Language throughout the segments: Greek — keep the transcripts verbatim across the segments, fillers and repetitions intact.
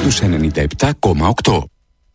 στους ενενήντα επτά κόμμα οκτώ.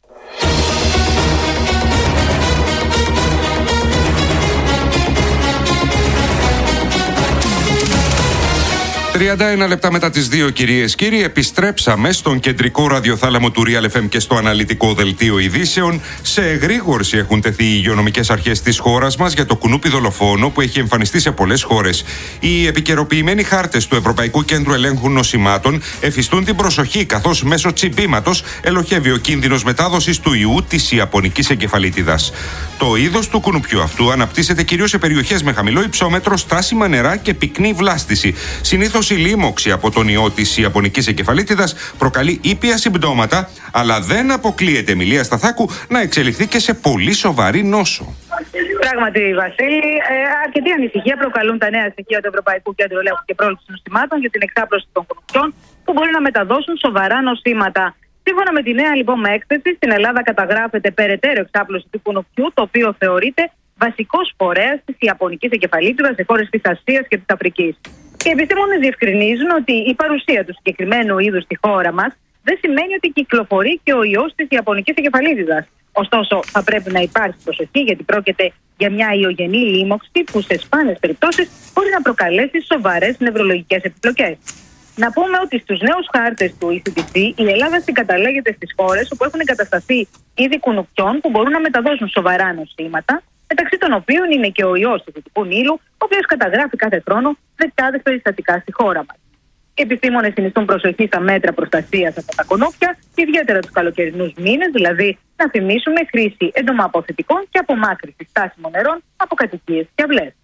τριάντα ένα λεπτά μετά τις δύο, κυρίες και κύριοι, επιστρέψαμε στον κεντρικό ραδιοθάλαμο του Real εφ εμ και στο αναλυτικό δελτίο ειδήσεων. Σε εγρήγορση έχουν τεθεί οι υγειονομικές αρχές της χώρας μας για το κουνούπι δολοφόνο που έχει εμφανιστεί σε πολλές χώρες. Οι επικαιροποιημένοι χάρτες του Ευρωπαϊκού Κέντρου Ελέγχου Νοσημάτων εφιστούν την προσοχή, καθώς μέσω τσιμπήματος ελοχεύει ο κίνδυνος μετάδοσης του ιού της ιαπωνικής εγκεφαλίτιδας. Το είδος του κουνουπιού αυτού αναπτύσσεται κυρίως σε περιοχές με χαμηλό υψόμετρο, στάσιμα νερά και πυκνή βλάστηση. Συνήθως η λίμωξη από τον ιό της ιαπωνικής εγκεφαλίτιδας προκαλεί ήπια συμπτώματα, αλλά δεν αποκλείεται, Εμιλία Σταθάκου, να εξελιχθεί και σε πολύ σοβαρή νόσο. Πράγματι, Βασίλη, ε, αρκετή ανησυχία προκαλούν τα νέα στοιχεία του Ευρωπαϊκού Κέντρου Ελέγχου και Πρόληψης Νοσημάτων για την εξάπλωση των κουνουπιών που μπορεί να μεταδώσουν σοβαρά νοσήματα. Σύμφωνα με τη νέα λοιπόν έκθεση, στην Ελλάδα καταγράφεται περαιτέρω εξάπλωση του κουνουπιού, το οποίο θεωρείται βασικός φορέας της ιαπωνικής εγκεφαλίτιδας σε χώρες της Ασίας και της Αφρικής. Και οι επιστήμονες διευκρινίζουν ότι η παρουσία του συγκεκριμένου είδους στη χώρα μας δεν σημαίνει ότι κυκλοφορεί και ο ιός της ιαπωνικής εγκεφαλίτιδας. Ωστόσο, θα πρέπει να υπάρχει προσοχή, γιατί πρόκειται για μια ιογενή λίμωξη που σε σπάνιες περιπτώσεις μπορεί να προκαλέσει σοβαρές νευρολογικές επιπλοκές. Να πούμε ότι στους νέους χάρτες του ι σι τι σι η Ελλάδα συγκαταλέγεται στις χώρες όπου έχουν εγκατασταθεί είδη κουνουπιών που μπορούν να μεταδώσουν σοβαρά νοσήματα, μεταξύ των οποίων είναι και ο ιός του Δυτικού Νείλου, ο οποίος καταγράφει κάθε χρόνο δεκάδες περιστατικά στη χώρα μας. Οι επιστήμονες συνιστούν προσοχή στα μέτρα προστασίας από τα κουνούπια, ιδιαίτερα τους καλοκαιρινούς μήνες, δηλαδή να θυμίσουμε χρήση εντομοαποθετικών και απομάκρυνση στάσιμων νερών από κατοικίες και αυλές.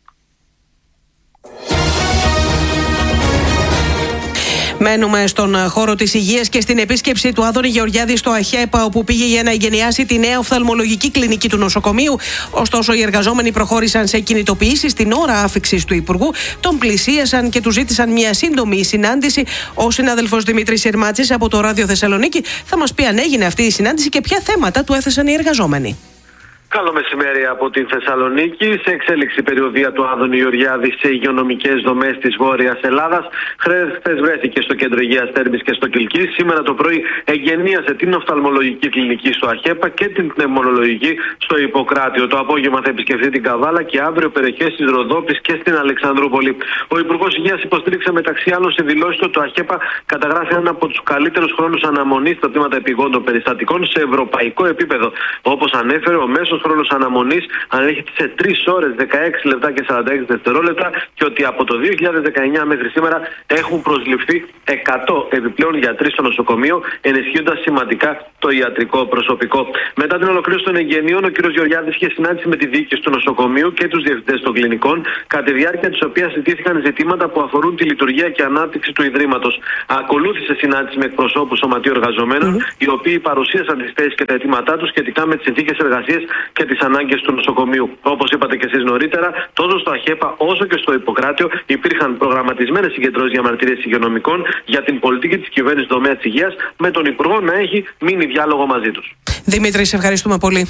Μένουμε στον χώρο της υγείας και στην επίσκεψη του Άδωνη Γεωργιάδη στο ΑΧΕΠΑ, όπου πήγε για να εγκαινιάσει τη νέα οφθαλμολογική κλινική του νοσοκομείου. Ωστόσο, οι εργαζόμενοι προχώρησαν σε κινητοποιήσεις την ώρα άφιξης του Υπουργού, τον πλησίασαν και του ζήτησαν μια σύντομη συνάντηση. Ο συνάδελφος Δημήτρης Συρμάτσης από το Ράδιο Θεσσαλονίκη θα μας πει αν έγινε αυτή η συνάντηση και ποια θέματα του έθεσαν οι εργαζόμενοι. Καλό μεσημέρι από τη Θεσσαλονίκη. Σε εξέλιξη περιοδία του Άδωνη Γεωργιάδη σε υγειονομικές δομές της Βόρειας Ελλάδας. Χθες βρέθηκε στο κέντρο υγείας Τέρμης και στο Κιλκής. Σήμερα το πρωί εγκαινίασε την οφθαλμολογική κλινική στο ΑΧΕΠΑ και την πνευμονολογική στο Ιπποκράτιο. Το απόγευμα θα επισκεφθεί την Καβάλα και αύριο περιοχές της Ροδόπης και στην Αλεξανδρούπολη. Ο Υπουργός Υγείας υποστήριξε μεταξύ άλλων σε δηλώσεις του το ΑΧΕΠΑ καταγράφει έναν από τους καλύτερους χρόνους αναμονής στα τμήματα επιγόντων περιστατικών σε ευρωπαϊκό επίπεδο. Όπως ανέφερε, ο μέσος χρόνος αναμονής ανέρχεται σε τρεις ώρες, δεκαέξι λεπτά και σαράντα έξι δευτερόλεπτα και ότι από το δύο χιλιάδες δεκαεννιά μέχρι σήμερα έχουν προσληφθεί εκατό επιπλέον γιατροί στο νοσοκομείο, ενισχύοντας σημαντικά το ιατρικό προσωπικό. Μετά την ολοκλήρωση των εγγενείων, ο κ. Γεωργιάδης είχε συνάντηση με τη διοίκηση του νοσοκομείου και τους διευθυντές των κλινικών, κατά τη διάρκεια της οποίας συζητήθηκαν ζητήματα που αφορούν τη λειτουργία και ανάπτυξη του Ιδρύματος. Ακολούθησε συνάντηση με εκπροσώπους σωματείου εργαζομένων, mm-hmm. οι οποίοι παρουσίασαν τις θέσεις και τα αιτήματά τους σχετικά με τις συνθήκες εργασίας και τις ανάγκες του νοσοκομείου. Όπως είπατε και εσείς νωρίτερα, τόσο στο ΑΧΕΠΑ όσο και στο Ιπποκράτιο υπήρχαν προγραμματισμένες συγκεντρώσεις διαμαρτυρίες υγειονομικών για την πολιτική της κυβέρνησης τομέα της υγείας, με τον Υπουργό να έχει μείνει διάλογο μαζί τους. Δημήτρη, σε ευχαριστούμε πολύ.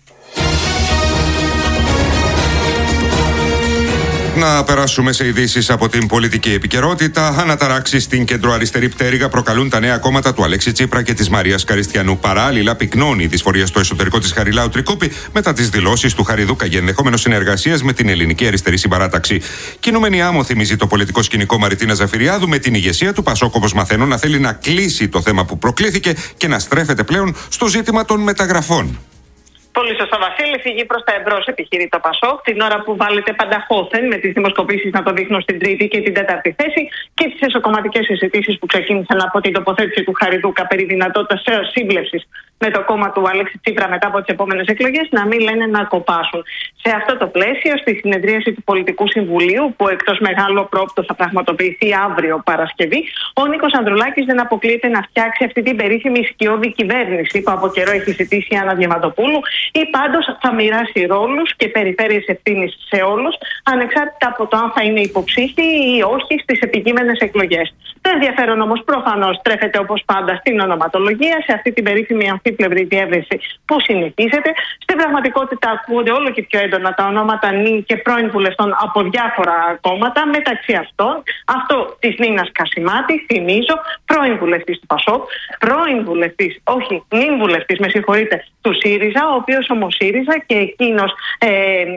Να περάσουμε σε ειδήσεις από την πολιτική επικαιρότητα. Αναταράξεις στην κεντροαριστερή πτέρυγα προκαλούν τα νέα κόμματα του Αλέξη Τσίπρα και της Μαρίας Καριστιανού. Παράλληλα, πυκνώνει η δυσφορία στο εσωτερικό της Χαριλάου Τρικούπη μετά τις δηλώσεις του Χαριδούκα για ενδεχόμενο συνεργασίας με την Ελληνική Αριστερή Συμπαράταξη. Κινούμενη άμμο θυμίζει το πολιτικό σκηνικό Μαριτίνα Ζαφυριάδου, με την ηγεσία του Πασόκ, όπως μαθαίνω, να θέλει να κλείσει το θέμα που προκλήθηκε και να στρέφεται πλέον στο ζήτημα των μεταγραφών. Πολύ σωστά, Βασίλη. Φυγεί προς τα εμπρός, επιχειρεί το Πασόκ, την ώρα που βάλετε πανταχώθεν με τις δημοσκοπήσεις να το δείχνουν στην τρίτη και την τέταρτη θέση και τις εσωκομματικές συζητήσεις που ξεκίνησαν από την τοποθέτηση του Χαριδούκα περί δυνατότητας σύμπλευσης με το κόμμα του Αλέξη Τσίπρα μετά από τις επόμενες εκλογές, να μην λένε να κοπάσουν. Σε αυτό το πλαίσιο, στη συνεδρίαση του Πολιτικού Συμβουλίου, που εκτός μεγάλο πρόπτο θα πραγματοποιηθεί αύριο Παρασκευή, ο Νίκος Ανδρουλάκης δεν αποκλείεται να φτιάξει αυτή την περίφημη σκιώδη κυβέρνηση που από καιρό έχει ζητήσει η Άννα Διαμαντοπούλου, ή πάντως θα μοιράσει ρόλους και περιφέρειες ευθύνης σε όλους, ανεξάρτητα από το αν θα είναι υποψήφιοι ή όχι στις επικείμενες εκλογές. Το ενδιαφέρον όμως προφανώς τρέφεται όπως πάντα στην ονοματολογία, σε αυτή την περίφημη αμφιβολία αμφίπλευρη διεύρυνση που συνεχίζεται. Στην πραγματικότητα ακούγονται όλο και πιο έντονα τα ονόματα νυν και πρώην βουλευτών από διάφορα κόμματα, μεταξύ αυτών αυτό της Νίνας Κασιμάτη, θυμίζω, πρώην βουλευτής του ΠΑΣΟΚ, πρώην βουλευτής, όχι νυν βουλευτής, με συγχωρείτε, του ΣΥΡΙΖΑ, ο οποίος όμως ΣΥΡΙΖΑ και εκείνος ε,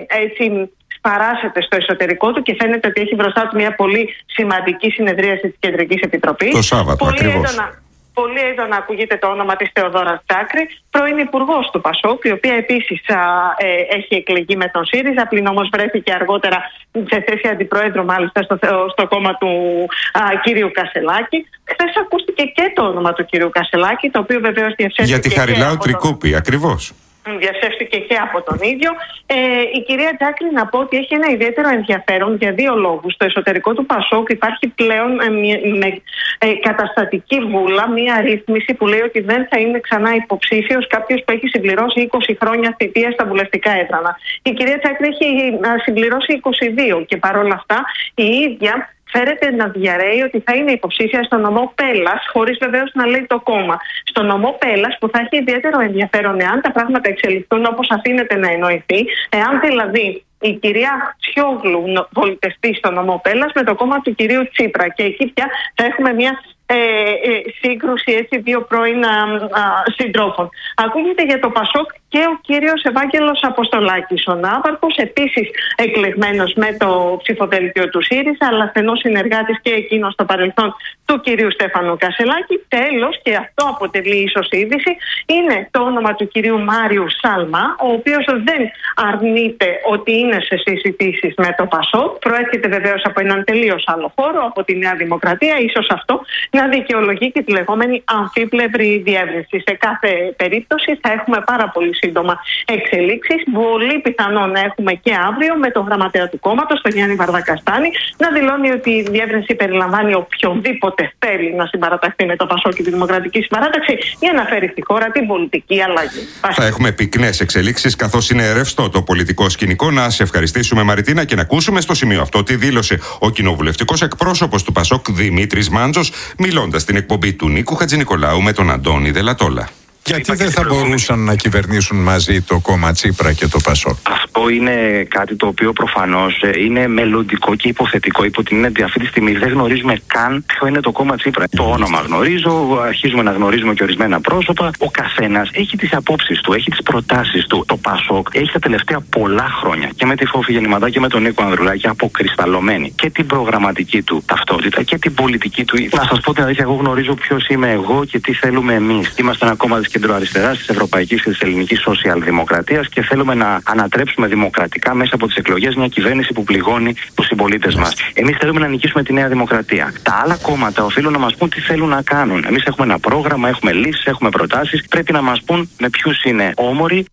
έτσι παράσεται στο εσωτερικό του και φαίνεται ότι έχει μπροστά του μια πολύ σημαντική συνεδρίαση της Κεντρικής Επιτροπής. Το Σάββατο, πολύ ακριβώς. Έντονα, πολύ έντονα ακούγεται το όνομα της Θεοδόρας Τσάκρη, πρώην υπουργός του ΠΑΣΟΚ, η οποία επίσης α, ε, έχει εκλεγεί με τον ΣΥΡΙΖΑ, πλην όμως βρέθηκε αργότερα σε θέση αντιπρόεδρο μάλιστα στο, στο κόμμα του α, κύριου Κασελάκη. Χθες ακούστηκε και το όνομα του κύριου Κασελάκη, το οποίο βεβαίως διαψεύστηκε. Για τη Χαριλάου Τρικούπη, ακριβώς. Διαψεύστηκε και από τον ίδιο. Ε, η κυρία Τσάκρη, να πω ότι έχει ένα ιδιαίτερο ενδιαφέρον για δύο λόγους. Στο εσωτερικό του ΠΑΣΟΚ υπάρχει πλέον ε, με ε, καταστατική βούλα μία ρύθμιση που λέει ότι δεν θα είναι ξανά υποψήφιος κάποιος που έχει συμπληρώσει είκοσι χρόνια θητεία στα βουλευτικά έδρανα. Η κυρία Τσάκρη έχει συμπληρώσει είκοσι δύο και παρόλα αυτά η ίδια φέρεται να διαρρέει ότι θα είναι υποψήφια στο νομό Πέλλας, χωρίς βεβαίως να λέει το κόμμα. Στο νομό Πέλλας, που θα έχει ιδιαίτερο ενδιαφέρον εάν τα πράγματα εξελιχθούν όπως αφήνεται να εννοηθεί, εάν δηλαδή η κυρία Τσιόγλου πολιτευτεί στο νομό Πέλλας με το κόμμα του κυρίου Τσίπρα. Και εκεί πια θα έχουμε μια ε, ε, σύγκρουση έτσι δύο πρώην α, α, συντρόφων. Ακούγεται για το ΠΑΣΟΚ και ο κύριος Ευάγγελος Αποστολάκης, ο ναύαρχος, επίσης εκλεγμένος με το ψηφοδέλτιο του ΣΥΡΙΖΑ, αλλά στενός συνεργάτης και εκείνος στο παρελθόν του κυρίου Στέφανου Κασελάκη. Τέλος, και αυτό αποτελεί ίσως είδηση, είναι το όνομα του κυρίου Μάριου Σάλμα, ο οποίος δεν αρνείται ότι είναι σε συζητήσεις με το ΠΑΣΟΚ. Προέρχεται βεβαίως από έναν τελείως άλλο χώρο, από τη Νέα Δημοκρατία. Ίσως αυτό να δικαιολογεί και τη λεγόμενη αμφίπλευρη διεύρυνση. Σε κάθε περίπτωση θα έχουμε πάρα πολύ σύντομα εξελίξεις. Πολύ πιθανό να έχουμε και αύριο με τον γραμματέα του κόμματος, τον Γιάννη Βαρδακαστάνη, να δηλώνει ότι η διεύρυνση περιλαμβάνει οποιονδήποτε θέλει να συμπαραταχθεί με το ΠΑΣΟΚ και τη Δημοκρατική Συμπαράταξη για να φέρει στη χώρα την πολιτική αλλαγή. Θα έχουμε πυκνές εξελίξεις, καθώς είναι ρευστό το πολιτικό σκηνικό. Να σε ευχαριστήσουμε, Μαριτίνα, και να ακούσουμε στο σημείο αυτό τι δήλωσε ο κοινοβουλευτικός εκπρόσωπος του ΠΑΣΟΚ Δημήτρης Μάντζος, μιλώντας στην εκπομπή του Νίκου Χατζηνικολάου με τον Αντώνη Δελατόλα. Γιατί δεν θα μπορούσαν να κυβερνήσουν μαζί το κόμμα Τσίπρα και το ΠΑΣΟΚ? Αυτό είναι κάτι το οποίο προφανώς είναι μελλοντικό και υποθετικό, υπό την έννοια ότι αυτή τη στιγμή δεν γνωρίζουμε καν ποιο είναι το κόμμα Τσίπρα. Το όνομα γνωρίζω, αρχίζουμε να γνωρίζουμε και ορισμένα πρόσωπα. Ο καθένας έχει τις απόψεις του, έχει τις προτάσεις του. Το ΠΑΣΟΚ έχει τα τελευταία πολλά χρόνια και με τη Φόφη Γεννηματά και με τον Νίκο Ανδρουλάκη αποκρισταλωμένη και την προγραμματική του ταυτότητα και την πολιτική του. Να σας πω την αλήθεια, εγώ γνωρίζω ποιος είμαι εγώ και τι θέλουμε εμείς. Είμαστε ένα κόμμα της κεντροαριστεράς, της ευρωπαϊκής και της ελληνικής σοσιαλδημοκρατίας και θέλουμε να ανατρέψουμε δημοκρατικά μέσα από τις εκλογές μια κυβέρνηση που πληγώνει τους συμπολίτες μας. Εμείς θέλουμε να νικήσουμε τη Νέα Δημοκρατία. Τα άλλα κόμματα οφείλουν να μας πούν τι θέλουν να κάνουν. Εμείς έχουμε ένα πρόγραμμα, έχουμε λύσεις, έχουμε προτάσεις. Πρέπει να μας πούν με ποιους είναι όμοροι.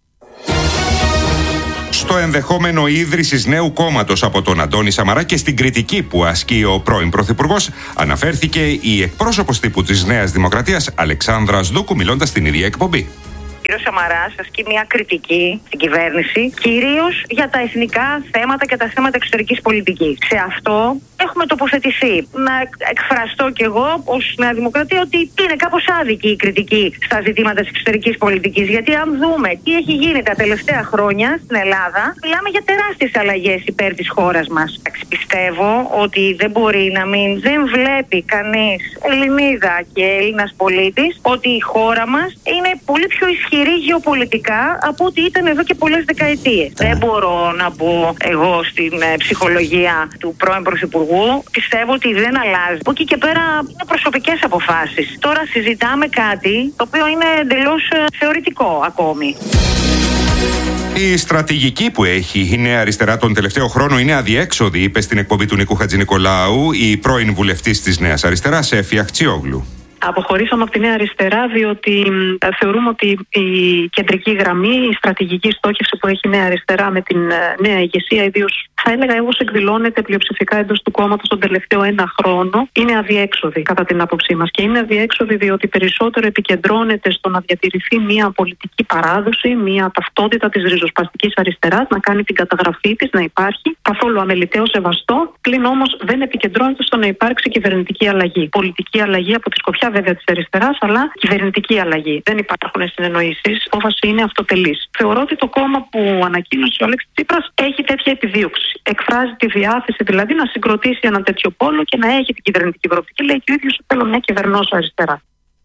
Στο ενδεχόμενο ίδρυσης νέου κόμματος από τον Αντώνη Σαμαρά και στην κριτική που ασκεί ο πρώην Πρωθυπουργός, αναφέρθηκε η εκπρόσωπος τύπου της Νέας Δημοκρατίας, Αλεξάνδρα Σδούκου, μιλώντας στην ίδια εκπομπή. Ο κ. Σαμαράς ασκεί μια κριτική στην κυβέρνηση, κυρίως για τα εθνικά θέματα και τα θέματα εξωτερικής πολιτικής. Σε αυτό έχουμε τοποθετηθεί. Να εκφραστώ κι εγώ ως Νέα Δημοκρατία ότι είναι κάπως άδικη η κριτική στα ζητήματα της εξωτερικής πολιτικής. Γιατί αν δούμε τι έχει γίνει τα τελευταία χρόνια στην Ελλάδα, μιλάμε για τεράστιες αλλαγές υπέρ της χώρας μας. Πιστεύω ότι δεν μπορεί να μην, δεν βλέπει κανείς, Ελληνίδα και Έλληνας πολίτης, ότι η χώρα μας είναι πολύ πιο ισχυρή γεωπολιτικά από ό,τι ήταν εδώ και πολλές δεκαετίες. Δεν μπορώ να μπω εγώ στην ε, ψυχολογία του πρώην Πρωθυπουργού. Πιστεύω ότι δεν αλλάζει. Από εκεί και πέρα είναι προσωπικές αποφάσεις. Τώρα συζητάμε κάτι το οποίο είναι εντελώς ε, θεωρητικό ακόμη. Η στρατηγική που έχει η Νέα Αριστερά τον τελευταίο χρόνο είναι αδιέξοδη, είπε στην εκπομπή του Νίκου Χατζηνικολάου η πρώην βουλευτής της Νέας Αριστεράς, Έφη Αχτσιόγλου. Αποχωρήσαμε από τη Νέα Αριστερά διότι ε, θεωρούμε ότι η κεντρική γραμμή, η στρατηγική στόχευση που έχει η Νέα Αριστερά με την ε, νέα ηγεσία, ιδίως θα έλεγα εγώ εκδηλώνεται πλειοψηφικά εντός του κόμματος τον τελευταίο ένα χρόνο, είναι αδιέξοδη κατά την άποψή μας. Και είναι αδιέξοδη διότι περισσότερο επικεντρώνεται στο να διατηρηθεί μια πολιτική παράδοση, μια ταυτότητα της ριζοσπαστικής αριστεράς, να κάνει την καταγραφή της, να υπάρχει καθόλου αμεληταίο σεβαστό, πλην όμως δεν επικεντρώνεται στο να υπάρξει κυβερνητική αλλαγή. Πολιτική αλλαγή από τη σκοπιά βέβαια της αριστεράς, αλλά κυβερνητική αλλαγή. Δεν υπάρχουν συνεννοήσεις. Η απόφαση είναι αυτοτελής. Θεωρώ ότι το κόμμα που ανακοίνωσε ο Αλέξης Τσίπρας έχει τέτοια επιδίωξη. Εκφράζει τη διάθεση δηλαδή να συγκροτήσει έναν τέτοιο πόλο και να έχει την κυβερνητική προοπτική. Λέει και ο ίδιος: θέλω να κυβερνώσω αριστερά.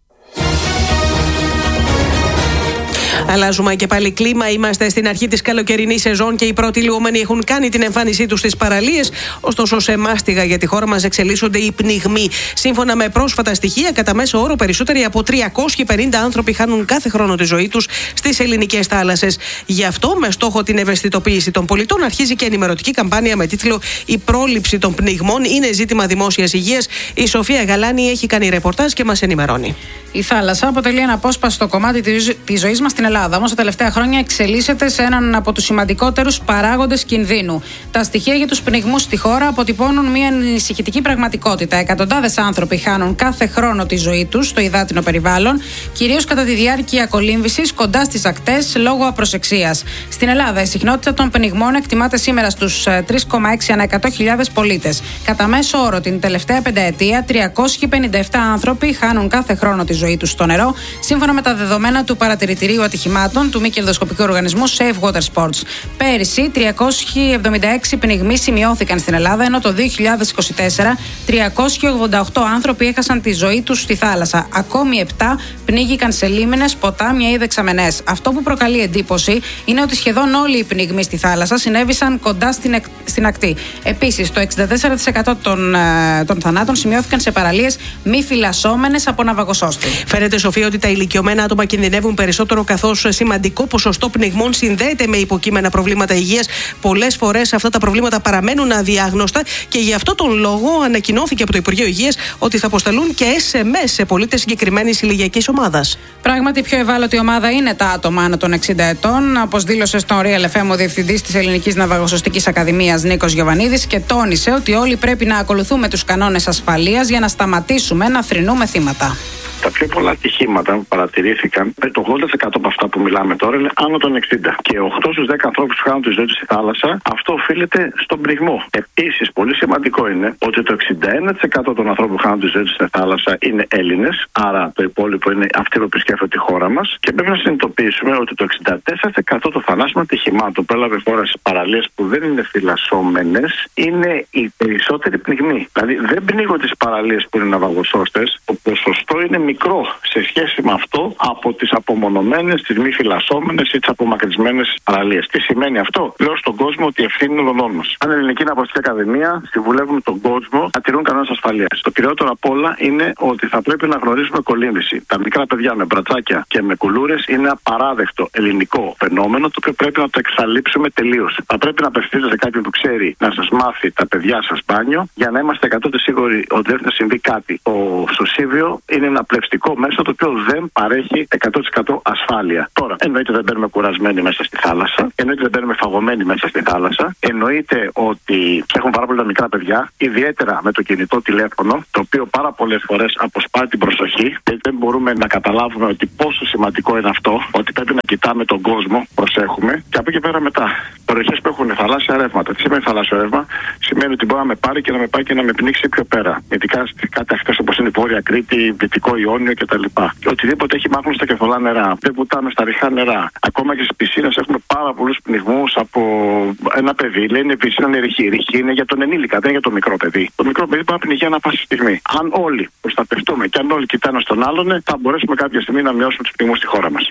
Αλλάζουμε και πάλι κλίμα. Είμαστε στην αρχή της καλοκαιρινής σεζόν και οι πρώτοι λιωμένοι έχουν κάνει την εμφάνισή τους στις παραλίες. Ωστόσο, σε μάστιγα για τη χώρα μας εξελίσσονται οι πνιγμοί. Σύμφωνα με πρόσφατα στοιχεία, κατά μέσο όρο περισσότεροι από τριακόσιοι πενήντα άνθρωποι χάνουν κάθε χρόνο τη ζωή τους στις ελληνικές θάλασσες. Γι' αυτό, με στόχο την ευαισθητοποίηση των πολιτών, αρχίζει και ενημερωτική καμπάνια με τίτλο «Η πρόληψη των πνιγμών είναι ζήτημα δημόσιας υγείας». Η Σοφία Γαλάνη έχει κάνει ρεπορτάζ και μας ενημερώνει. Η θάλασσα αποτελεί ένα απόσπαστο κομμάτι της ζωής μας στην Ελλάδα. Όμως τα τελευταία χρόνια εξελίσσεται σε έναν από τους σημαντικότερους παράγοντες κινδύνου. Τα στοιχεία για τους πνιγμούς στη χώρα αποτυπώνουν μια ανησυχητική πραγματικότητα. Εκατοντάδες άνθρωποι χάνουν κάθε χρόνο τη ζωή τους στο υδάτινο περιβάλλον, κυρίως κατά τη διάρκεια κολύμβησης κοντά στις ακτές λόγω απροσεξίας. Στην Ελλάδα, η συχνότητα των πνιγμών εκτιμάται σήμερα στους τρία κόμμα έξι ανά εκατό χιλιάδες πολίτες. Κατά μέσο όρο, την τελευταία πενταετία, τριακόσιοι πενήντα επτά άνθρωποι χάνουν κάθε χρόνο τη ζωή τους στο νερό, σύμφωνα με τα δεδομένα του Παρατηρητηρίου Ατυχημάτων του μη κερδοσκοπικού οργανισμού Safe Water Sports. Πέρυσι, τριακόσιοι εβδομήντα έξι πνιγμοί σημειώθηκαν στην Ελλάδα, ενώ το δύο χιλιάδες είκοσι τέσσερα τριακόσιοι ογδόντα οκτώ άνθρωποι έχασαν τη ζωή τους στη θάλασσα. Ακόμη επτά πνίγηκαν σε λίμνες, ποτάμια ή δεξαμενές. Αυτό που προκαλεί εντύπωση είναι ότι σχεδόν όλοι οι πνιγμοί στη θάλασσα συνέβησαν κοντά στην, εκ, στην ακτή. Επίσης, το εξήντα τέσσερα τοις εκατό των, ε, των θανάτων σημειώθηκαν σε παραλίες μη φυλασσόμενες από ναυαγοσώστη. Φαίνεται, Σοφία, ότι τα ηλικιωμένα άτομα κινδυνεύουν περισσότερο, καθώς σημαντικό ποσοστό πνιγμών συνδέεται με υποκείμενα προβλήματα υγείας. Πολλές φορές αυτά τα προβλήματα παραμένουν αδιάγνωστα και γι' αυτό τον λόγο ανακοινώθηκε από το Υπουργείο Υγείας ότι θα αποσταλούν και ες εμ ες σε πολίτες συγκεκριμένης ηλικιακής ομάδας. Πράγματι, η πιο ευάλωτη ομάδα είναι τα άτομα άνω των εξήντα ετών, όπως δήλωσε στον Real εφ εμ ο Διευθυντής της Ελληνικής Ναυαγοσωστικής Ακαδημίας Νίκος Γιοβανίδης, και τόνισε ότι όλοι πρέπει να ακολουθούμε τους κανόνες ασφαλείας για να σταματήσουμε να θρηνούμε θύματα. Τα πιο πολλά ατυχήματα που παρατηρήθηκαν, το ογδόντα τοις εκατό από αυτά που μιλάμε τώρα είναι άνω των εξήντα. Και οκτώ στους δέκα ανθρώπους που χάνουν τη ζωή τους στη θάλασσα, αυτό οφείλεται στον πνιγμό. Επίσης, πολύ σημαντικό είναι ότι το εξήντα ένα τοις εκατό των ανθρώπων που χάνουν τη ζωή τους στη θάλασσα είναι Έλληνες. Άρα το υπόλοιπο είναι αυτοί που επισκέφτονται τη χώρα μας. Και πρέπει να συνειδητοποιήσουμε ότι το εξήντα τέσσερα τοις εκατό των θαλάσσιων ατυχημάτων που έλαβε χώρα στις παραλίες που δεν είναι φυλασσόμενες είναι οι περισσότεροι πνιγμοί. Δηλαδή δεν πνίγονται τις παραλίες που είναι ναυαγοσώστες. Το ποσοστό είναι μικρό σε σχέση με αυτό από τις απομονωμένες, τις μη φυλασσόμενες ή τις απομακρυσμένες παραλίες. Τι σημαίνει αυτό? Λέω στον κόσμο ότι ευθύνη είναι ολονών μας. Αν η Ελληνική Ναυαγοσωστική Ακαδημία συμβουλεύουν τον κόσμο να τηρούν κανόνες ασφαλείας. Το κυριότερο απ' όλα είναι ότι θα πρέπει να γνωρίζουμε κολύμβηση. Τα μικρά παιδιά με μπρατσάκια και με κουλούρες είναι απαράδεκτο ελληνικό φαινόμενο, το οποίο πρέπει να το εξαλείψουμε τελείως. Θα πρέπει να απευθύνετε σε κάποιον που ξέρει να σας μάθει τα παιδιά σας μπάνιο, για να είμαστε εκατό τοις εκατό σίγουροι ότι δεν θα συμβεί κάτι. Το σωσίβιο είναι ένα πλευστικό μέσο το οποίο δεν παρέχει εκατό τοις εκατό ασφάλεια. Τώρα, εννοείται δεν μπαίνουμε κουρασμένοι μέσα στη θάλασσα, εννοείται δεν μπαίνουμε φαγωμένοι μέσα στη θάλασσα, εννοείται ότι έχουν πάρα πολλά μικρά παιδιά, ιδιαίτερα με το κινητό τηλέφωνο, το οποίο πάρα πολλές φορές αποσπάει την προσοχή και δεν μπορούμε να καταλάβουμε ότι πόσο σημαντικό είναι αυτό, ότι πρέπει να κοιτάμε τον κόσμο, προσέχουμε, και από εκεί πέρα μετά. Περιοχές που έχουν θαλάσσια ρεύματα. Τι σημαίνει θαλάσσιο ρεύμα? Σημαίνει ότι μπορεί να με πάρει και να με πάει και να με πνίξει πιο πέρα. Ειδικά σε κάτι ακτές όπως είναι η Βόρεια Κρήτη, Δυτικό Ιόνιο κτλ. Και οτιδήποτε έχει μάγνους στα κεφαλά νερά. Δεν βουτάμε στα ρηχά νερά. Ακόμα και στις πισίνες έχουμε πάρα πολλούς πνιγμούς από ένα παιδί. Λένε η πισίνα είναι ρηχή. Ρηχή είναι για τον ενήλικα, δεν είναι για το μικρό παιδί. Το μικρό παιδί μπορεί να πνιγεί ανά πάση στιγμή. Αν όλοι προστατευτούμε και αν όλοι κοιτάνε στον άλλον, θα μπορέσουμε κάποια στιγμή να μειώσουμε τους πνιγμούς στη χώρα μας.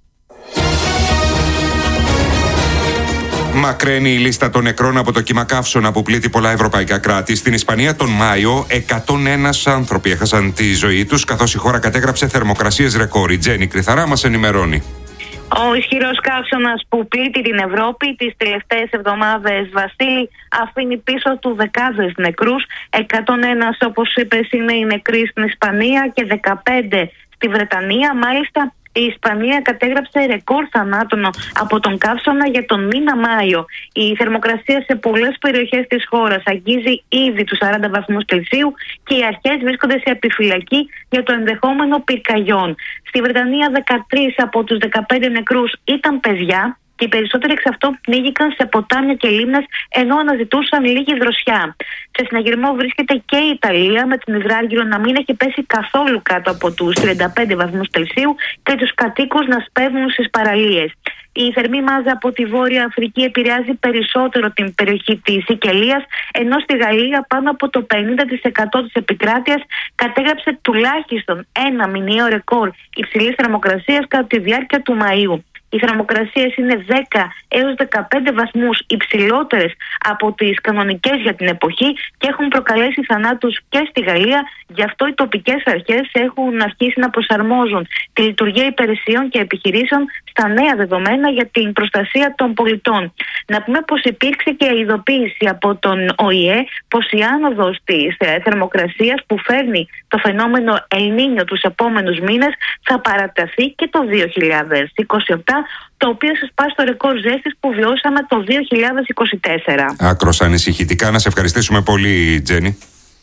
Μακραίνει η λίστα των νεκρών από το κύμα καύσωνα που πλήττει πολλά ευρωπαϊκά κράτη. Στην Ισπανία τον Μάιο, εκατόν ένα άνθρωποι έχασαν τη ζωή τους, καθώς η χώρα κατέγραψε θερμοκρασίες ρεκόρ. Η Τζέννη Κρυθαρά μας ενημερώνει. Ο ισχυρός καύσωνας που πλήττει την Ευρώπη τις τελευταίες εβδομάδες, Βασίλη, αφήνει πίσω του δεκάδες νεκρούς. εκατόν ένα, όπως είπες, είναι οι νεκροί στην Ισπανία και δεκαπέντε στη Βρετανία. Μάλιστα, η Ισπανία κατέγραψε ρεκόρ θανάτων από τον καύσωνα για τον μήνα Μάιο. Η θερμοκρασία σε πολλές περιοχές της χώρας αγγίζει ήδη τους σαράντα βαθμούς Κελσίου και οι αρχές βρίσκονται σε επιφυλακή για το ενδεχόμενο πυρκαγιών. Στη Βρετανία, δεκατρείς από τους δεκαπέντε νεκρούς ήταν παιδιά. και οι περισσότεροι εξ αυτών πνίγηκαν σε ποτάμια και λίμνες ενώ αναζητούσαν λίγη δροσιά. Σε συναγερμό βρίσκεται και η Ιταλία, με την υδράργυρο να μην έχει πέσει καθόλου κάτω από τους τριάντα πέντε βαθμούς Κελσίου και τους κατοίκους να σπέβουν στις παραλίες. Η θερμή μάζα από τη Βόρεια Αφρική επηρεάζει περισσότερο την περιοχή της Σικελίας, ενώ στη Γαλλία πάνω από το πενήντα τοις εκατό της επικράτειας κατέγραψε τουλάχιστον ένα μηνιαίο ρεκόρ υψηλής θερμοκρασίας κατά τη διάρκεια του Μαΐου. Οι θερμοκρασίες είναι δέκα έως δεκαπέντε βαθμούς υψηλότερες από τις κανονικές για την εποχή και έχουν προκαλέσει θανάτους και στη Γαλλία. Γι' αυτό οι τοπικές αρχές έχουν αρχίσει να προσαρμόζουν τη λειτουργία υπηρεσιών και επιχειρήσεων στα νέα δεδομένα για την προστασία των πολιτών. Να πούμε πως υπήρξε και ειδοποίηση από τον Ο Η Ε πως η άνοδος της θερμοκρασίας που φέρνει το φαινόμενο El Niño τους επόμενους μήνες θα παραταθεί και το δύο χιλιάδες είκοσι επτά, το οποίο θα σπάσει το ρεκόρ ζέστης που βιώσαμε το δύο χιλιάδες είκοσι τέσσερα. Άκρος ανησυχητικά. Να σε ευχαριστήσουμε πολύ, Τζένι.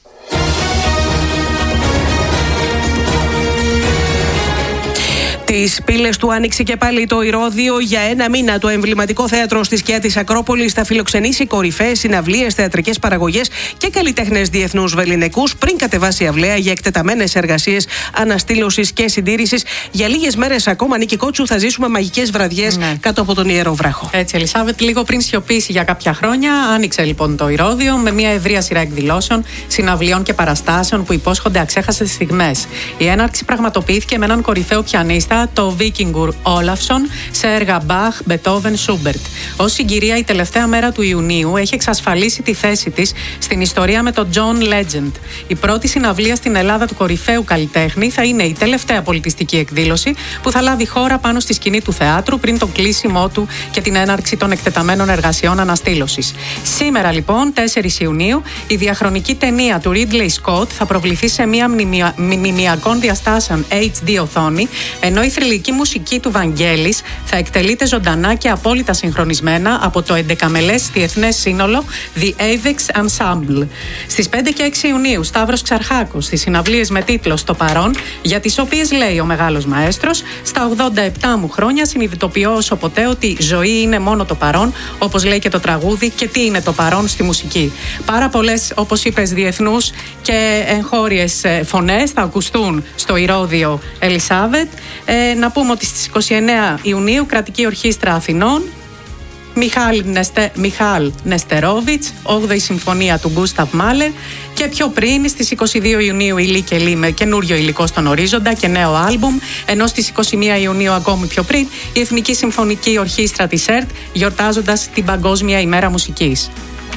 Τις πύλες του άνοιξε και πάλι το Ηρώδειο. Για ένα μήνα το εμβληματικό θέατρο στη σκιά της Ακρόπολης θα φιλοξενήσει κορυφαίες συναυλίες, θεατρικές παραγωγές και καλλιτέχνες διεθνούς βεληνικούς πριν κατεβάσει αυλαία για εκτεταμένες εργασίες αναστήλωσης και συντήρησης. Για λίγες μέρες ακόμα, Νίκη Κότσου, θα ζήσουμε μαγικές βραδιές ναι. κάτω από τον Ιερό Βράχο. Έτσι, Ελισάβετ, λίγο πριν σιωπήσει για κάποια χρόνια, άνοιξε λοιπόν το Ηρώδειο με μια ευρεία σειρά εκδηλώσεων, συναυλιών και παραστάσεων που υπόσχονται αξέχαστες στιγμές. Η έναρξη πραγματοποιήθηκε με έναν κορυφαίο πιανίστα, το Víkingur Ólafsson, σε έργα Bach, Beethoven, Schubert. Ως συγκυρία, η τελευταία μέρα του Ιουνίου έχει εξασφαλίσει τη θέση της στην ιστορία με τον John Legend. Η πρώτη συναυλία στην Ελλάδα του κορυφαίου καλλιτέχνη θα είναι η τελευταία πολιτιστική εκδήλωση που θα λάβει χώρα πάνω στη σκηνή του θεάτρου πριν το κλείσιμό του και την έναρξη των εκτεταμένων εργασιών αναστήλωσης. Σήμερα, λοιπόν, τέσσερις Ιουνίου, η διαχρονική ταινία του Ridley Scott θα προβληθεί σε μια μνημια... μνημιακών διαστάσεων έιτς ντι οθόνη, ενώ η θρυλική μουσική του Βαγγέλης θα εκτελείται ζωντανά και απόλυτα συγχρονισμένα από το εντεκαμελές διεθνές σύνολο The Avex Ensemble. Στις πέντε και έξι Ιουνίου, Σταύρος Ξαρχάκος στις συναυλίες με τίτλο «Στο παρόν», για τις οποίες λέει ο μεγάλος μαέστρος: «Στα ογδόντα επτά μου χρόνια συνειδητοποιώ όσο ποτέ ότι η ζωή είναι μόνο το παρόν», όπως λέει και το τραγούδι. Και τι είναι το παρόν στη μουσική? Πάρα πολλές, όπως είπες, διεθνούς και εγχώριες φωνές θα ακουστούν στο Ηρώδειο, Ελισάβετ. Ε, να πούμε ότι στις είκοσι εννέα Ιουνίου, Κρατική Ορχήστρα Αθηνών, Μιχάλ, Νεστε, Μιχάλ Νεστερόβιτς, όγδοη Συμφωνία του Γκούσταβ Μάλερ, και πιο πριν στις είκοσι δύο Ιουνίου η Λί και Λί με καινούριο υλικό στον ορίζοντα και νέο άλμπουμ, ενώ στις είκοσι μία Ιουνίου, ακόμη πιο πριν, η Εθνική Συμφωνική Ορχήστρα της ΕΡΤ, γιορτάζοντας την Παγκόσμια ημέρα μουσικής.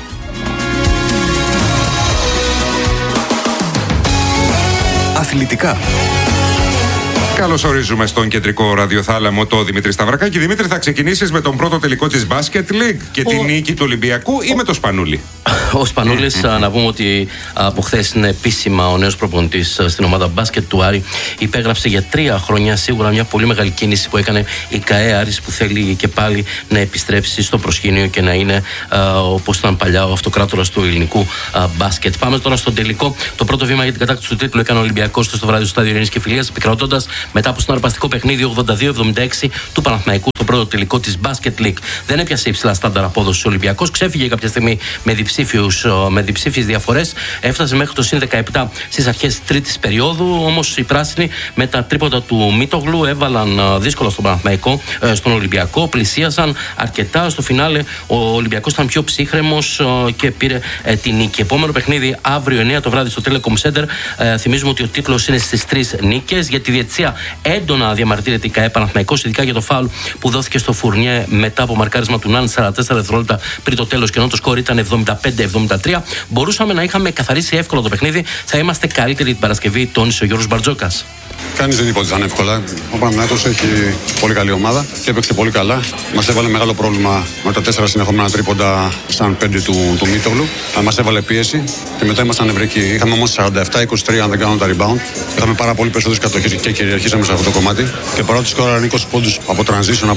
Αθλητικά. Καλώς ορίζουμε στον κεντρικό ραδιοθάλαμο το Δημήτρη Σταυρακάκη. Δημήτρη, θα ξεκινήσεις με τον πρώτο τελικό της Basket League και ο... τη νίκη του Ολυμπιακού ή με το Σπανούλη? Ο Σπανούλης, να πούμε ότι από χθες είναι επίσημα ο νέος προπονητής στην ομάδα μπάσκετ του Άρη. Υπέγραψε για τρία χρόνια, σίγουρα μια πολύ μεγάλη κίνηση που έκανε η ΚΑΕ Άρης, που θέλει και πάλι να επιστρέψει στο προσκήνιο και να είναι όπως ήταν παλιά ο αυτοκράτορας του ελληνικού α, μπάσκετ. Πάμε τώρα στον τελικό. Το πρώτο βήμα για την κατάκτηση του τίτλου έκανε ο Ολυμπιακός στο βράδυ στο Στάδιο Ειρήνης και Φιλίας, επικρατώντας μετά από συναρπαστικό παιχνίδι ογδόντα δύο εβδομήντα έξι του Παναθηναϊκού στο πρώτο τελικό της Basket League. Δεν έπιασε υψηλά στάνταρ απόδοση ο Ολυμπιακός, ξέφυγε κάποια στιγμή με διψήφιους με διψήφιες διαφορές, έφτασε μέχρι το συν δεκαεπτά στις αρχές τρίτης περίοδου. Όμως οι πράσινοι με τα τρίποτα του Μίτογλου έβαλαν δύσκολα στον Παναθηναϊκό, στον Ολυμπιακό, πλησίασαν αρκετά. Στο φινάλε ο Ολυμπιακός ήταν πιο ψύχρεμος και πήρε την νίκη. Επόμενο παιχνίδι αύριο εννιά το βράδυ στο Telecom Center. Θυμίζουμε ότι ο τίτλος είναι στις τρεις νίκες. Για τη διετησία έντονα διαμαρτύρεται η ΚΑΕ Παναθηναϊκός, ειδικά για το φάουλ που δόθηκε στο Φουρνιέ μετά από μαρκάρισμα του Ναν σαράντα τέσσερα δευτερόλεπτα πριν το τέλος, και ενώ το σκορ ήταν εβδομήντα πέντε εβδομήντα τρία. Μπορούσαμε να είχαμε καθαρίσει εύκολα το παιχνίδι. Θα είμαστε καλύτεροι την Παρασκευή, τόνισε ο Γιώργος Μπαρτζόκας. Κανείς δεν είπε ότι θα είναι εύκολα. Ο Παναθηναϊκός έχει πολύ καλή ομάδα και έπαιξε πολύ καλά. Μας έβαλε μεγάλο πρόβλημα με τα τέσσερα συνεχόμενα τρίποντα σαν πέντε του, του Μίτογλου. Μας έβαλε πίεση και μετά ήμασταν νευρικοί. Είχαμε όμως σαράντα επτά είκοσι τρία, αν δεν κάνω τα rebound. Είχαμε πάρα πολύ περισσότερες κατοχές και κυριαρχήσαμε σε αυτό το κομμάτι. Και παρότι σκόραραν είκοσι πόντους από transition από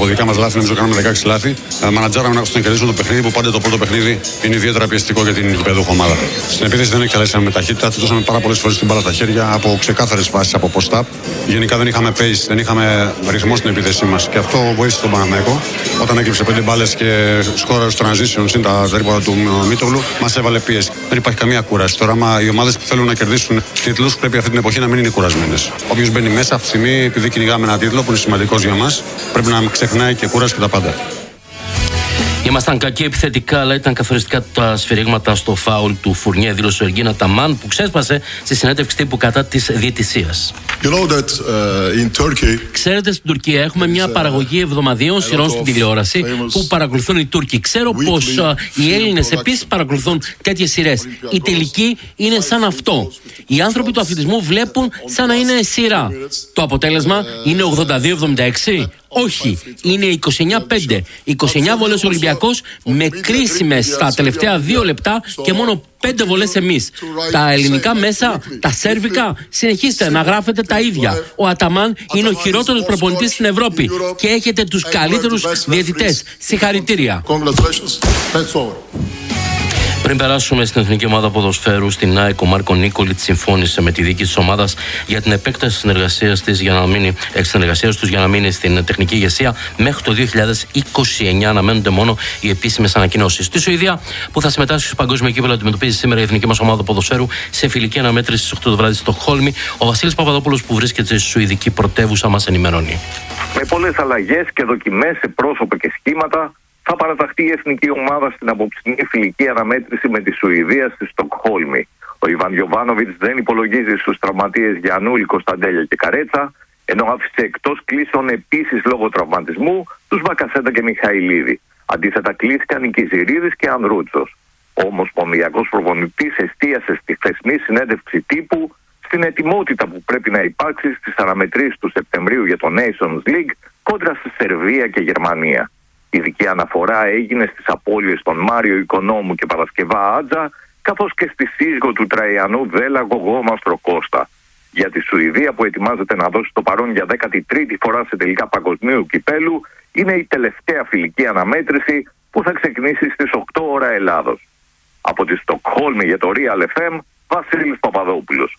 από δικά μας λάθη, νομίζω κάναμε δεκαέξι λάθη. Μανατζάραμε ώστε να κερδίσουμε το παιχνίδι, που πάντα το πρώτο παιχνίδι είναι ιδιαίτερα πιεστικό για την γηπεδούχο ομάδα. Στην επίθεση δεν εξαλέσαμε με ταχύτητα, του δώσαμε πάρα πολλές φορές την μπάλα στα χέρια από ξεκάθαρες φάσεις από post-up. Γενικά δεν είχαμε pace, δεν είχαμε ρυθμό στην επίθεσή μας και αυτό βοήθησε τον Παναθηναϊκό. Όταν έκλειψε πέντε μπάλες και σκόραρε στο transition συν τα τρίποτα του Μίτογλου, μας έβαλε πίεση. Δεν υπάρχει καμία κούραση. Τώρα, άμα οι ομάδες που θέλουν να κερδίσουν τίτλους πρέπει αυτή την εποχή να μην είναι κουρασμένες. Όποιος μπαίνει μέσα αυτή τη στιγμή, επειδή κυνηγάμε ένα τίτλο που είναι σημαντικός για μας, πρέπει να ξεχνάει και κούραση και τα πάντα. Ήμασταν κακοί επιθετικά, αλλά ήταν καθοριστικά τα σφυρίγματα στο φάουλ του Φουρνιέ, δήλωσε ο Εργίνα Ταμάν, που ξέσπασε στη συνέντευξη τύπου κατά της διαιτησίας. You know that, uh, in Turkey... Ξέρετε, στην Τουρκία έχουμε μια παραγωγή εβδομαδιαίων σειρών στην τηλεόραση που παρακολουθούν οι Τούρκοι. Ξέρω πως uh, οι Έλληνες επίσης παρακολουθούν τέτοιες σειρές. Η τελική είναι σαν αυτό. Οι άνθρωποι του αθλητισμού βλέπουν σαν να είναι σειρά. Το αποτέλεσμα είναι ογδόντα δύο εβδομήντα έξι. Όχι, είναι είκοσι εννιά πέντε. είκοσι εννιά βολές ο Ολυμπιακός με κρίσιμες στα τελευταία δύο λεπτά και μόνο πέντε βολές εμείς. Τα ελληνικά μέσα, τα σέρβικα, συνεχίστε να γράφετε τα ίδια. Ο Αταμάν είναι ο χειρότερος προπονητής στην Ευρώπη και έχετε τους καλύτερους διαιτητές. Συγχαρητήρια. Πριν περάσουμε στην Εθνική Ομάδα Ποδοσφαίρου, στην ΑΕΚ, ο Μάρκο Νίκολιτς συμφώνησε με τη δίκη της ομάδας για την επέκταση συνεργασίας της για να μείνει, συνεργασίας τους για να μείνει στην τεχνική ηγεσία μέχρι το δύο χιλιάδες είκοσι εννιά. Αναμένονται μόνο οι επίσημες ανακοινώσεις. Στη Σουηδία, που θα συμμετάσχει στο παγκόσμιο κύπελλο, αντιμετωπίζει σήμερα η Εθνική μας Ομάδα Ποδοσφαίρου σε φιλική αναμέτρηση στις οκτώ το βράδυ στο Χόλμη. Ο Βασίλης Παπαδόπουλος, που βρίσκεται στη Σουηδική πρωτεύουσα, μας ενημερώνει. Με πολλές αλλαγές και δοκιμές σε πρόσωπα και σχήματα, θα παραταχθεί η εθνική ομάδα στην απόψινή φιλική αναμέτρηση με τη Σουηδία στη Στοκχόλμη. Ο Ιβάν Γιοβάνοβιτς δεν υπολογίζει στους τραυματίες Γιαννούλη, Κωνσταντέλια και Καρέτσα, ενώ άφησε εκτός κλήσεων επίσης λόγω τραυματισμού τους Μπακασέτα και Μιχαηλίδη. Αντίθετα, κλείστηκαν οι Κιζηρίδης και Ανδρούτσος. Ο ομοσπονδιακός προπονητής εστίασε στη χθεσινή συνέντευξη τύπου στην ετοιμότητα που πρέπει να υπάρξει στις αναμετρήσεις του Σεπτεμβρίου για το Nations League κόντρα στη Σερβία και Γερμανία. Ειδική αναφορά έγινε στις απώλειες των Μάριο Οικονόμου και Παρασκευά Άτζα, καθώς και στη σύζυγο του Τραϊανού Δέλα Γογό Μαστροκώστα. Για τη Σουηδία, που ετοιμάζεται να δώσει το παρόν για δέκατη τρίτη φορά σε τελικά παγκοσμίου κυπέλου, είναι η τελευταία φιλική αναμέτρηση που θα ξεκινήσει στις οκτώ ώρα Ελλάδος. Από τη Στοκχόλμη για το Real εφ εμ, Βασίλης Παπαδόπουλος.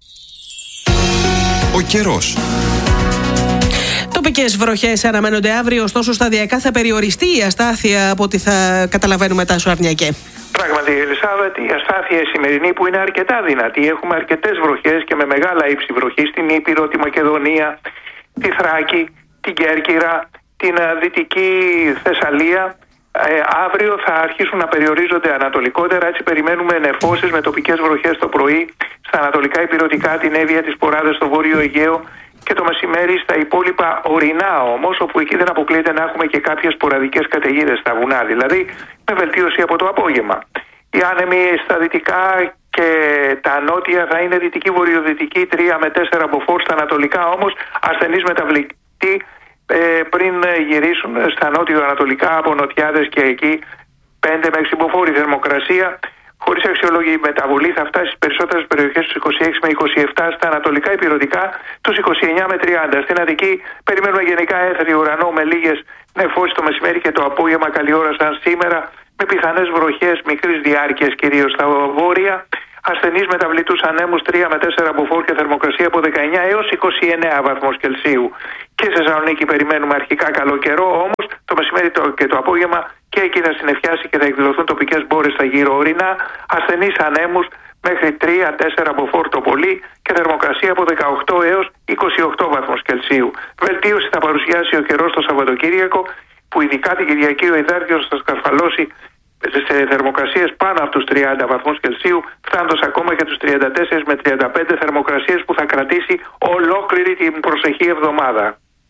Ο καιρός. Τοπικές βροχές αναμένονται αύριο, ωστόσο σταδιακά θα περιοριστεί η αστάθεια από ό,τι θα καταλαβαίνουμε, Τάσο Αρνιακέ. Πράγματι, Ελισάβετ, η αστάθεια η σημερινή που είναι αρκετά δυνατή. Έχουμε αρκετές βροχές και με μεγάλα ύψη βροχή στην Ήπειρο, τη Μακεδονία, τη Θράκη, την Κέρκυρα, την Δυτική Θεσσαλία. Ε, αύριο θα αρχίσουν να περιορίζονται ανατολικότερα, έτσι περιμένουμε νεφώσεις με τοπικές βροχές το πρωί στα ανατολικά υπηρετικά, την Εύβοια, τις Ποράδες στο Βόρειο Αιγαίο και το μεσημέρι στα υπόλοιπα ορεινά όμως, όπου εκεί δεν αποκλείεται να έχουμε και κάποιες σποραδικές καταιγίδες στα βουνά, δηλαδή με βελτίωση από το απόγευμα. Οι άνεμοι στα δυτικά και τα νότια θα είναι δυτική-βορειοδυτική, τρία με τέσσερα μποφόρ, στα ανατολικά όμως ασθενείς μεταβλητοί ε, πριν γυρίσουν στα νότιο-ανατολικά από νοτιάδες και εκεί πέντε με έξι μποφόρ. Η θερμοκρασία χωρίς αξιολόγη μεταβολή θα φτάσει στις περισσότερες περιοχές στους είκοσι έξι με είκοσι επτά, στα ανατολικά υπηρετικά τους είκοσι εννιά με τριάντα. Στην Αττική περιμένουμε γενικά έθριο ουρανό με λίγες νεφώσεις το μεσημέρι και το απόγευμα, καλή ώρα σαν σήμερα, με πιθανές βροχές μικρής διάρκειας κυρίως στα βόρεια. Ασθενείς μεταβλητούς ανέμους τρία με τέσσερα μποφόρ και θερμοκρασία από δεκαεννιά έως είκοσι εννέα βαθμούς Κελσίου. Και σε Θεσσαλονίκη περιμένουμε αρχικά καλό καιρό, όμως το μεσημέρι και το απόγευμα και εκεί θα συννεφιάσει και θα εκδηλωθούν τοπικές μπόρες στα γύρω ορεινά. Ασθενείς ανέμους μέχρι τρία με τέσσερα μποφόρ το πολύ και θερμοκρασία από δεκαοκτώ έως είκοσι οκτώ βαθμούς Κελσίου. Βελτίωση θα παρουσιάσει ο καιρός το Σαββατοκύριακο, που ειδικά την Κυριακή ο υδάρκιος θα σκαρφαλώσει σε θερμοκρασίες πάνω από τους τριάντα βαθμούς Κελσίου, φτάνοντας ακόμα και τους τριάντα τέσσερα με τριάντα πέντε, θερμοκρασίες που θα κρατήσει ολόκληρη την προσεχή εβδομάδα.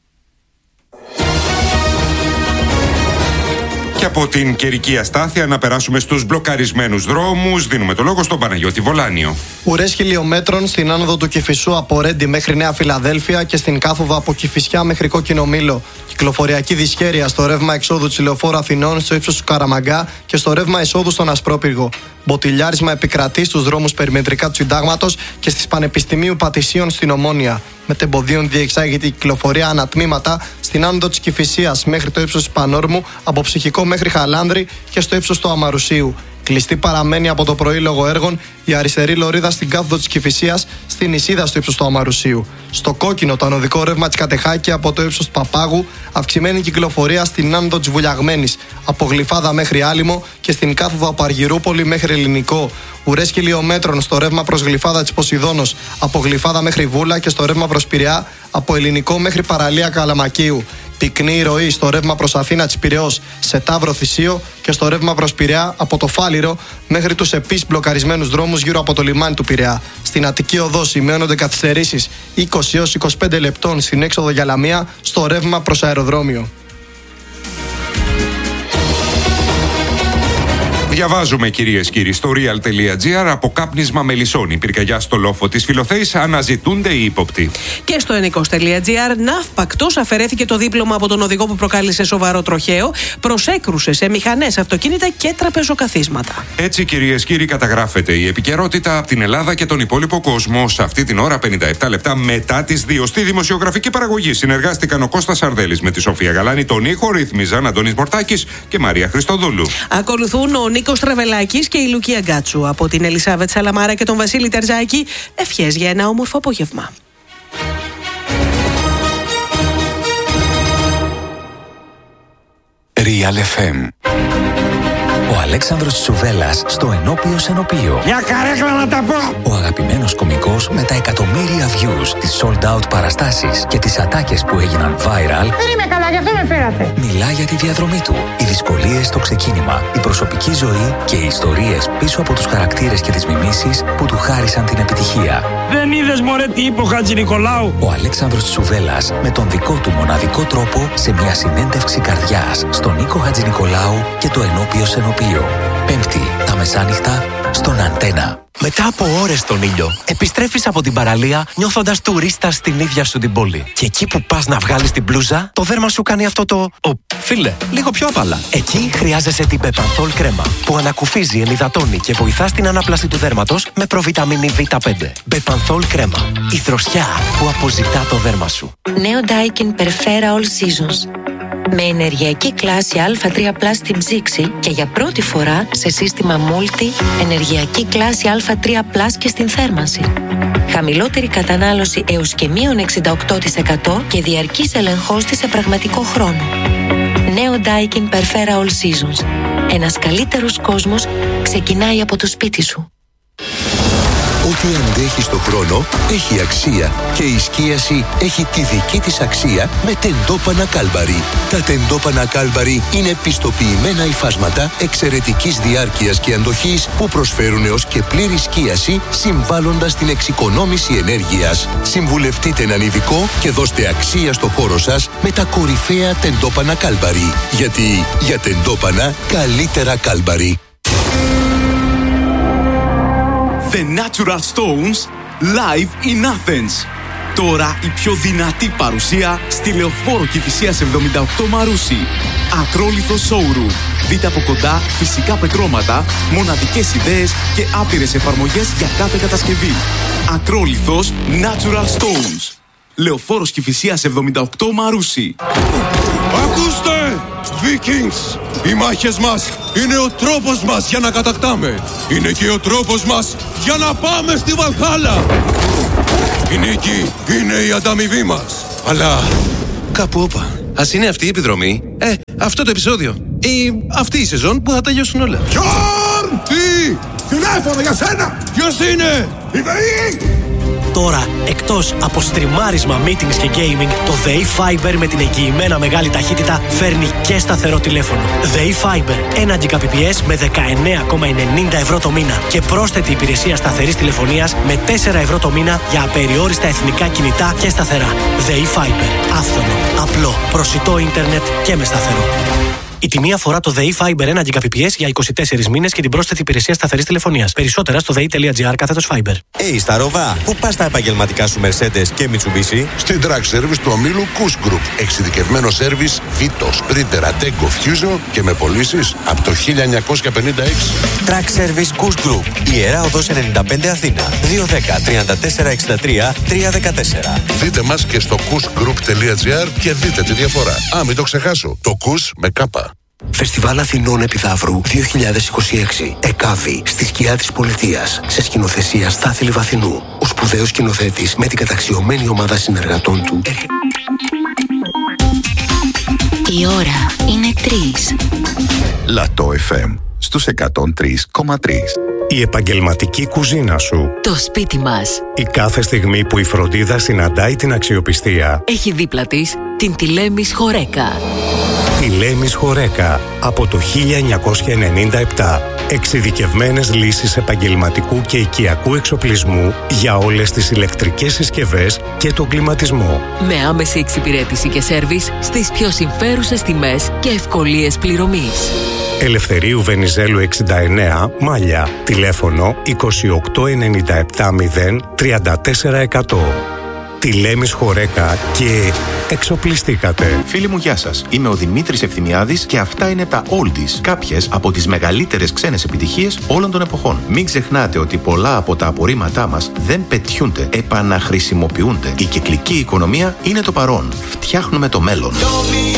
Και από την καιρική αστάθεια να περάσουμε στους μπλοκαρισμένους δρόμους. Δίνουμε το λόγο στον Παναγιώτη Βολάνιο. Ουρές χιλιόμετρων στην άνοδο του Κηφισού από Ρέντι μέχρι Νέα Φιλαδέλφια και στην κάθοδο από Κηφισιά μέχρι Κόκκινο Μήλο. Κυκλοφοριακή δυσχέρεια στο ρεύμα εξόδου της Λεωφόρου Αθηνών στο ύψος του Καραμαγκά και στο ρεύμα εισόδου στον Ασπρόπυργο. Μποτιλιάρισμα επικρατεί στους δρόμους περιμετρικά του Συντάγματος και στις Πανεπιστημίου Πατησίων στην Ομόνια. Μετεμποδίων διεξάγεται η κυκλοφορία ανατμήματα στη στην άνοδο της Κηφισίας μέχρι το ύψος της Πανόρμου, από Ψυχικό μέχρι Χαλάνδρη και στο ύψος του Αμαρουσίου. Κλειστή παραμένει από το πρωί λόγω έργων η αριστερή λωρίδα στην κάθοδο της Κηφισίας, στην Ισίδα στο ύψος του Αμαρουσίου. Στο κόκκινο το ανωδικό ρεύμα της Κατεχάκη από το ύψος του Παπάγου, αυξημένη κυκλοφορία στην άνοδο της Βουλιαγμένης, από Γλυφάδα μέχρι Άλυμο και στην κάθοδο από Αργυρούπολη μέχρι Ελληνικό. Ουρές χιλιόμετρων στο ρεύμα προς Γλυφάδα της Ποσειδώνος, από Γλυφάδα μέχρι Βούλα και στο ρεύμα προς Πειραιά, από Ελληνικό μέχρι Παραλία Καλαμακίου. Πυκνή ροή στο ρεύμα προς Αθήνα της Πειραιώς, σε Ταύρο Θησίο και στο ρεύμα προς Πειραιά από το Φάληρο μέχρι τους επίσης μπλοκαρισμένους δρόμους γύρω από το λιμάνι του Πειραιά. Στην Αττική Οδό σημειώνονται καθυστερήσεις είκοσι έως είκοσι πέντε λεπτών στην έξοδο για Λαμία στο ρεύμα προς αεροδρόμιο. Διαβάζουμε, κυρίες και κύριοι, στο real.gr: αποκάπνισμα μελισσών. Η πυρκαγιά στο λόφο της Φιλοθέης, αναζητούνται οι ύποπτοι. Και στο ενικός.gr: ναύπακτος αφαιρέθηκε το δίπλωμα από τον οδηγό που προκάλεσε σοβαρό τροχαίο, προσέκρουσε σε μηχανές, αυτοκίνητα και τραπεζοκαθίσματα. Έτσι, κυρίες και κύριοι, καταγράφεται η επικαιρότητα από την Ελλάδα και τον υπόλοιπο κόσμο σε αυτή την ώρα, πενήντα επτά λεπτά μετά τις δύο. Στη δημοσιογραφική παραγωγή συνεργάστηκαν ο Κώστας Σαρδέλης με τη Σοφία Γαλάνη, τον ήχο ρύθμιζαν Αντώνης Μορτάκης και Μαρία Χριστοδούλου. Ακολουθούν ο Νίκος Τραβελάκης και η Λουκία Γκάτσου. Από την Ελισάβετ Σαλαμάρα και τον Βασίλη Τερζάκη, ευχές για ένα όμορφο απόγευμα. Real εφ εμ. Ο Αλέξανδρος Τσουβέλλας στο ενώπιος ενωπείο. Μια καρέκλα να τα πω! Ο αγαπημένος κωμικός με τα εκατομμύρια views, τις sold out παραστάσεις και τις ατάκες που έγιναν viral. Δεν είμαι καλά, γι' αυτό με φέρατε. Μιλά για τη διαδρομή του, οι δυσκολίες στο ξεκίνημα, η προσωπική ζωή και οι ιστορίες πίσω από τους χαρακτήρες και τις μιμήσεις που του χάρισαν την επιτυχία. Δεν είδες, μωρέ, τι είπε ο Χατζηνικολάου? Ο Αλέξανδρος Τσουβέλλας με τον δικό του μοναδικό τρόπο σε μια συνέντευξη καρδιάς στον Νίκο Χατζηνικολάου και το ενώπιος ενωπείο. Πέμπτη, τα μεσάνυχτα, στον Αντένα. Μετά από ώρες στον ήλιο, επιστρέφεις από την παραλία νιώθοντας τουρίστας στην ίδια σου την πόλη. Και εκεί που πας να βγάλεις την μπλούζα, το δέρμα σου κάνει αυτό το... Ο, φίλε, λίγο πιο απαλά. Εκεί χρειάζεσαι την Μπεπανθόλ κρέμα, που ανακουφίζει, ενυδατώνει και βοηθά στην ανάπλαση του δέρματος με προβιταμίνη βι πέντε. Μπεπανθόλ κρέμα, η δροσιά που αποζητά το δέρμα σου. Νέο Daikin Perfera All Seasons. Με ενεργειακή κλάση Α τρία πλας στην ψήξη και για πρώτη φορά σε σύστημα Multi ενεργειακή κλάση Α τρία πλας και στην θέρμανση. Χαμηλότερη κατανάλωση έως και μείον εξήντα οκτώ τοις εκατό και διαρκής ελεγχός της σε πραγματικό χρόνο. Νέο Daikin Perfera All Seasons. Ένας καλύτερος κόσμος ξεκινάει από το σπίτι σου. Ό,τι αντέχει στο χρόνο έχει αξία και η σκίαση έχει τη δική της αξία με τεντόπανα Κάλμπαρι. Τα τεντόπανα Κάλμπαρι είναι πιστοποιημένα υφάσματα εξαιρετικής διάρκειας και αντοχής που προσφέρουν έως και πλήρη σκίαση, συμβάλλοντας στην εξοικονόμηση ενέργειας. Συμβουλευτείτε έναν ειδικό και δώστε αξία στο χώρο σας με τα κορυφαία τεντόπανα Κάλμπαρι. Γιατί για τεντόπανα καλύτερα Κάλμπαρι. The Natural Stones live in Athens. Τώρα η πιο δυνατή παρουσία στη Λεωφόρο Κηφισίας εβδομήντα οκτώ Μαρούσι. Ακρόλιθο showroom. Δείτε από κοντά φυσικά πετρώματα, μοναδικές ιδέες και άπειρες εφαρμογές για κάθε κατασκευή. Ακρόλιθος Natural Stones. Λεωφόρος Κηφισίας εβδομήντα οκτώ Μαρούσι. Ακούστε! Vikings! Οι μάχες μας είναι ο τρόπος μας για να κατακτάμε. Είναι και ο τρόπος μας για να πάμε στη Βαλχάλα. Η νίκη είναι η ανταμοιβή μας. Αλλά κάπου όπα. Ας είναι αυτή η επιδρομή, ε, αυτό το επεισόδιο ή αυτή η σεζόν που θα τελειώσουν όλα. Γιόρν! Τι! Τηλέφωνο για σένα! Ποιος είναι? Η ΔΕΗ! Τώρα, εκτός από στριμάρισμα, meetings και gaming, το ΔΕΗ Fiber με την εγγυημένα μεγάλη ταχύτητα φέρνει και σταθερό τηλέφωνο. ΔΕΗ Fiber, ένα Gbps με δεκαεννέα κόμμα ενενήντα ευρώ το μήνα και πρόσθετη υπηρεσία σταθερής τηλεφωνίας με τέσσερα ευρώ το μήνα για απεριόριστα εθνικά κινητά και σταθερά. ΔΕΗ Fiber, άφθονο, απλό, προσιτό ίντερνετ και με σταθερό. Η τιμή αφορά το ΔΕΗ Fiber ένα Gbps για είκοσι τέσσερις μήνες και την πρόσθετη υπηρεσία σταθερής τηλεφωνίας. Περισσότερα στο dei.gr κάθετος Fiber. Hey, στα Ροβά, πού πας τα επαγγελματικά σου Mercedes και Mitsubishi? Στην Track Service του ομίλου Kuss Group. Εξειδικευμένο σέρβις Vito, Sprinter, Ateco, Fusion και με πωλήσεις από το χίλια εννιακόσια πενήντα έξι. Track Service Kuss Group. Ιερά Οδός ενενήντα πέντε Αθήνα. δύο ένα μηδέν τριάντα τέσσερα εξήντα τρία τριακόσια δεκατέσσερα. Δείτε μας και στο kussgroup.gr και δείτε τη διαφορά. Α, μην το ξεχάσω. Το Kuss με κάπα. Φεστιβάλ Αθηνών Επιδαύρου δύο χιλιάδες είκοσι έξι. Εκάβη, στη σκιά της πολιτείας. Σε σκηνοθεσία Στάθη Λιβαθινού. Ο σπουδαίος σκηνοθέτης με την καταξιωμένη ομάδα συνεργατών του. Η ώρα είναι τρεις. Λατό εφ εμ στους εκατόν τρία κόμμα τρία. Η επαγγελματική κουζίνα σου. Το σπίτι μας. Η κάθε στιγμή που η φροντίδα συναντάει την αξιοπιστία. Έχει δίπλα της την Τηλέμις Χορέκα. Τηλέμις Χορέκα από το χίλια εννιακόσια ενενήντα επτά. Εξειδικευμένες λύσεις επαγγελματικού και οικιακού εξοπλισμού για όλες τις ηλεκτρικές συσκευές και τον κλιματισμό. Με άμεση εξυπηρέτηση και σέρβις στις πιο συμφέρουσες τιμές και ευκολίες πληρωμής. Ελευθερίου Βενιζέλου εξήντα εννέα, Μάλια. Τηλέφωνο είκοσι οκτώ ενενήντα επτά μηδέν τριάντα τέσσερα εκατό. Τηλέμις Χορέκα και εξοπλιστήκατε. Φίλοι μου, γεια σας. Είμαι ο Δημήτρης Ευθυμιάδης και αυτά είναι τα Oldies. Κάποιες από τις μεγαλύτερες ξένες επιτυχίες όλων των εποχών. Μην ξεχνάτε ότι πολλά από τα απορρίμματά μας δεν πετιούνται, επαναχρησιμοποιούνται. Η κυκλική οικονομία είναι το παρόν. Φτιάχνουμε το μέλλον.